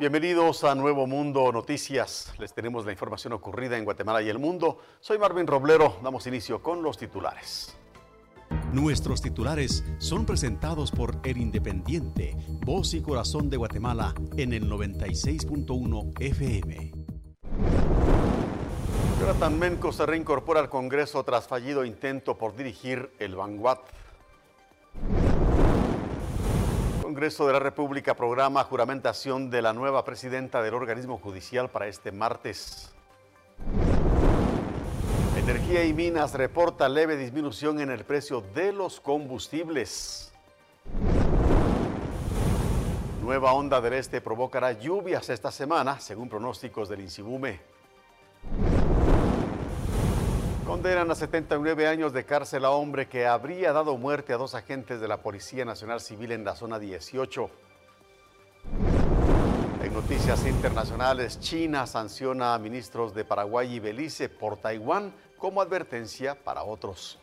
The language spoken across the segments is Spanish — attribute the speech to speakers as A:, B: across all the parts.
A: Bienvenidos a Nuevo Mundo Noticias. Les tenemos la información ocurrida en Guatemala y el mundo. Soy Marvin Roblero. Damos inicio con los titulares.
B: Nuestros titulares son presentados por El Independiente, voz y corazón de Guatemala en el 96.1 FM.
A: Jonathan Menco se reincorpora al Congreso tras fallido intento por dirigir el Vanguard. El Congreso de la República programa juramentación de la nueva presidenta del organismo judicial para este martes. Energía y Minas reporta leve disminución en el precio de los combustibles. Nueva onda del este provocará lluvias esta semana, según pronósticos del INSIBUME. Condenan a 79 años de cárcel a hombre que habría dado muerte a 2 agentes de la Policía Nacional Civil en la zona 18. En noticias internacionales, China sanciona a ministros de Paraguay y Belice por Taiwán como advertencia para otros.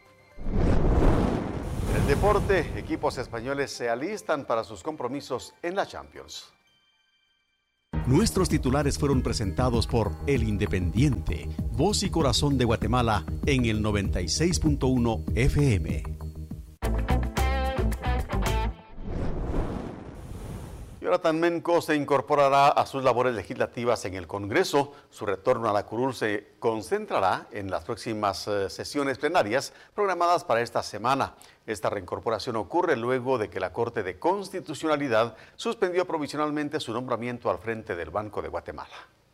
A: En el deporte, equipos españoles se alistan para sus compromisos en la Champions.
B: Nuestros titulares fueron presentados por El Independiente, voz y corazón de Guatemala en el 96.1 FM.
A: Jonathan Menco se incorporará a sus labores legislativas en el Congreso. Su retorno a la curul se concentrará en las próximas sesiones plenarias programadas para esta semana. Esta reincorporación ocurre luego de que la Corte de Constitucionalidad suspendió provisionalmente su nombramiento al frente del Banco de Guatemala.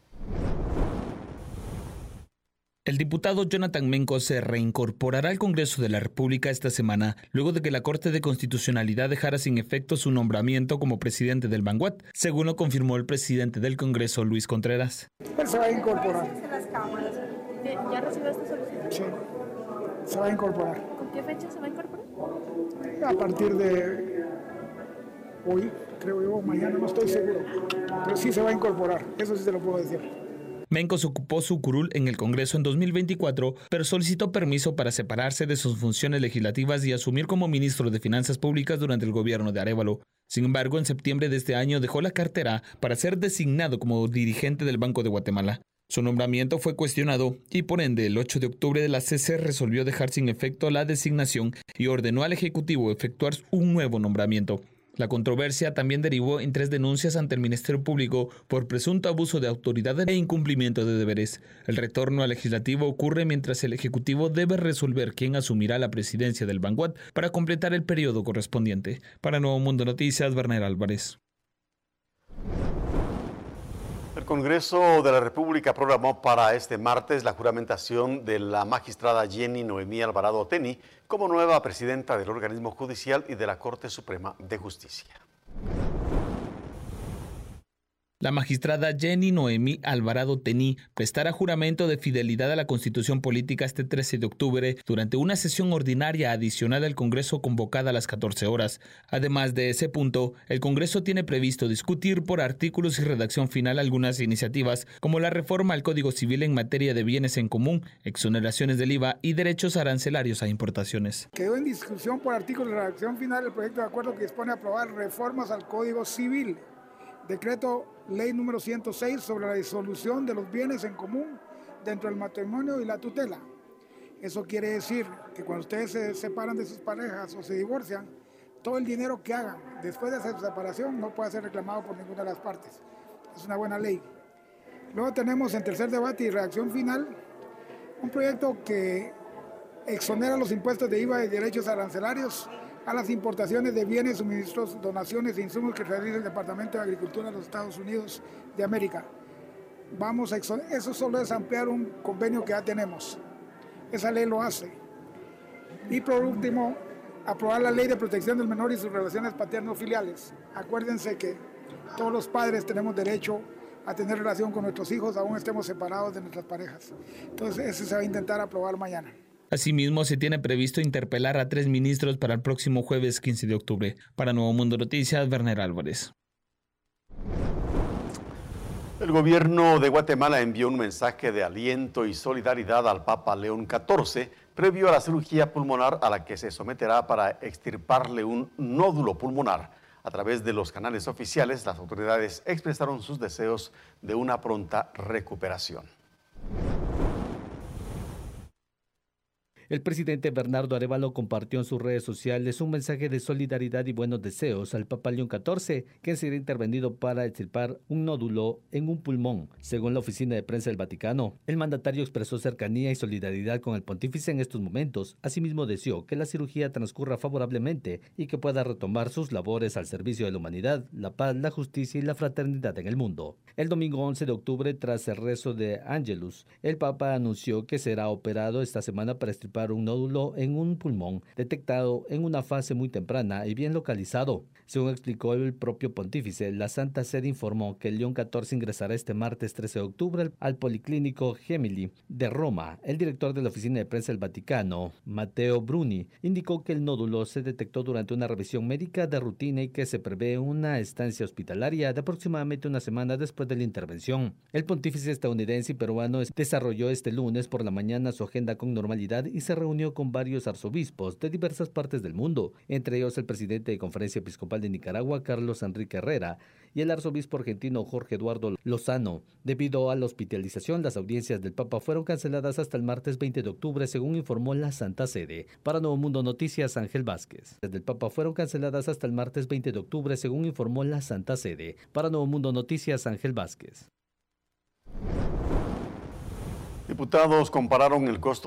C: El diputado Jonathan Menco se reincorporará al Congreso de la República esta semana, luego de que la Corte de Constitucionalidad dejara sin efecto su nombramiento como presidente del Vanguard, según lo confirmó el presidente del Congreso, Luis Contreras.
D: Él se va a incorporar.
E: ¿Ya recibió esta solicitud?
D: Sí, se va a incorporar.
E: ¿Con qué fecha se va a incorporar?
D: A partir de hoy, creo yo, mañana, no estoy seguro. Pero sí se va a incorporar, eso sí se lo puedo decir.
C: Menco se ocupó su curul en el Congreso en 2024, pero solicitó permiso para separarse de sus funciones legislativas y asumir como ministro de Finanzas Públicas durante el gobierno de Arévalo. Sin embargo, en septiembre de este año dejó la cartera para ser designado como dirigente del Banco de Guatemala. Su nombramiento fue cuestionado y por ende el 8 de octubre de la CC resolvió dejar sin efecto la designación y ordenó al Ejecutivo efectuar un nuevo nombramiento. La controversia también derivó en 3 denuncias ante el Ministerio Público por presunto abuso de autoridad e incumplimiento de deberes. El retorno al legislativo ocurre mientras el Ejecutivo debe resolver quién asumirá la presidencia del Vanguard para completar el periodo correspondiente. Para Nuevo Mundo Noticias, Werner Álvarez.
A: El Congreso de la República programó para este martes la juramentación de la magistrada Jenny Noemí Alvarado Teni como nueva presidenta del organismo judicial y de la Corte Suprema de Justicia.
C: La magistrada Jenny Noemí Alvarado Teni prestará juramento de fidelidad a la Constitución Política este 13 de octubre durante una sesión ordinaria adicional al Congreso convocada a las 14 horas. Además de ese punto, el Congreso tiene previsto discutir por artículos y redacción final algunas iniciativas como la reforma al Código Civil en materia de bienes en común, exoneraciones del IVA y derechos arancelarios a importaciones.
D: Quedó en discusión por artículos de redacción final el proyecto de acuerdo que dispone a aprobar reformas al Código Civil. Decreto Ley número 106 sobre la disolución de los bienes en común dentro del matrimonio y la tutela. Eso quiere decir que cuando ustedes se separan de sus parejas o se divorcian, todo el dinero que hagan después de esa separación no puede ser reclamado por ninguna de las partes. Es una buena ley. Luego tenemos en tercer debate y redacción final un proyecto que exonera los impuestos de IVA y derechos arancelarios a las importaciones de bienes, suministros, donaciones e insumos que realiza el Departamento de Agricultura de los Estados Unidos de América. Eso solo es ampliar un convenio que ya tenemos. Esa ley lo hace. Y por último, aprobar la Ley de Protección del Menor y sus relaciones paterno-filiales. Acuérdense que todos los padres tenemos derecho a tener relación con nuestros hijos, aún estemos separados de nuestras parejas. Entonces, eso se va a intentar aprobar mañana.
C: Asimismo, se tiene previsto interpelar a 3 ministros para el próximo jueves 15 de octubre. Para Nuevo Mundo Noticias, Werner Álvarez.
A: El gobierno de Guatemala envió un mensaje de aliento y solidaridad al Papa León XIV previo a la cirugía pulmonar a la que se someterá para extirparle un nódulo pulmonar. A través de los canales oficiales, las autoridades expresaron sus deseos de una pronta recuperación.
F: El presidente Bernardo Arévalo compartió en sus redes sociales un mensaje de solidaridad y buenos deseos al Papa León XIV, quien será intervenido para extirpar un nódulo en un pulmón, según la oficina de prensa del Vaticano. El mandatario expresó cercanía y solidaridad con el pontífice en estos momentos. Asimismo, deseó que la cirugía transcurra favorablemente y que pueda retomar sus labores al servicio de la humanidad, la paz, la justicia y la fraternidad en el mundo. El domingo 11 de octubre, tras el rezo de Angelus, el Papa anunció que será operado esta semana para extirpar un nódulo en un pulmón detectado en una fase muy temprana y bien localizado. Según explicó el propio pontífice, la Santa Sede informó que León XIV ingresará este martes 13 de octubre al Policlínico Gemelli de Roma. El director de la oficina de prensa del Vaticano, Matteo Bruni, indicó que el nódulo se detectó durante una revisión médica de rutina y que se prevé una estancia hospitalaria de aproximadamente una semana después de la intervención. El pontífice estadounidense y peruano desarrolló este lunes por la mañana su agenda con normalidad y se reunió con varios arzobispos de diversas partes del mundo, entre ellos el presidente de Conferencia Episcopal de Nicaragua, Carlos Enrique Herrera, y el arzobispo argentino Jorge Eduardo Lozano. Debido a la hospitalización, las audiencias del Papa fueron canceladas hasta el martes 20 de octubre, según informó la Santa Sede. Para Nuevo Mundo Noticias, Ángel Vázquez. Desde el Papa fueron canceladas hasta el martes 20 de octubre, según informó la Santa Sede. Para Nuevo Mundo Noticias, Ángel Vázquez.
A: Diputados compararon el costo